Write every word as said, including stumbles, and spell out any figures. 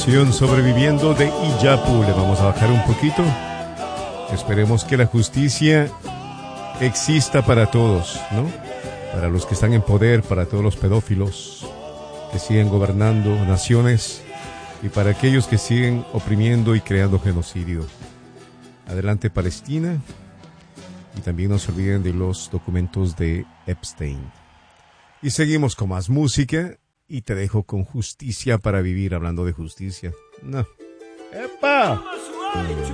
canción Sobreviviendo de Iyapu. Le vamos a bajar un poquito. Esperemos que la justicia exista para todos, ¿no? Para los que están en poder, para todos los pedófilos que siguen gobernando naciones y para aquellos que siguen oprimiendo y creando genocidio. Adelante Palestina. Y también no se olviden de los documentos de Epstein. Y seguimos con más música. Y te dejo con Justicia para Vivir, hablando de justicia. No. ¡Epa!